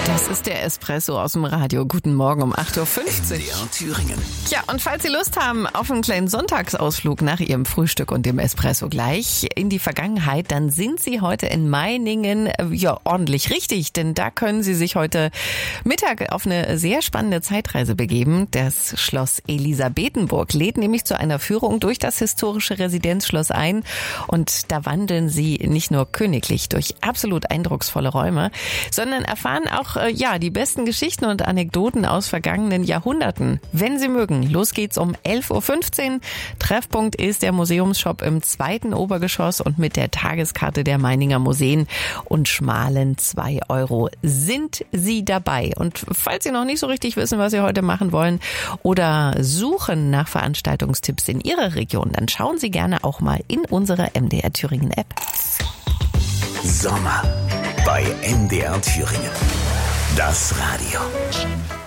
Das ist der Espresso aus dem Radio. Guten Morgen um 8.50 Uhr. MDR Thüringen. Ja, und falls Sie Lust haben auf einen kleinen Sonntagsausflug nach Ihrem Frühstück und dem Espresso gleich in die Vergangenheit, dann sind Sie heute in Meiningen ja ordentlich richtig, denn da können Sie sich heute Mittag auf eine sehr spannende Zeitreise begeben. Das Schloss Elisabethenburg lädt nämlich zu einer Führung durch das historische Residenzschloss ein und da wandeln Sie nicht nur königlich durch absolut eindrucksvolle Räume, sondern erfahren auch die besten Geschichten und Anekdoten aus vergangenen Jahrhunderten. Wenn Sie mögen, los geht's um 11.15 Uhr. Treffpunkt ist der Museumsshop im 2. Obergeschoss und mit der Tageskarte der Meininger Museen und schmalen 2 € sind Sie dabei. Und falls Sie noch nicht so richtig wissen, was Sie heute machen wollen oder suchen nach Veranstaltungstipps in Ihrer Region, dann schauen Sie gerne auch mal in unsere MDR Thüringen App. Sommer bei MDR Thüringen. Das Radio.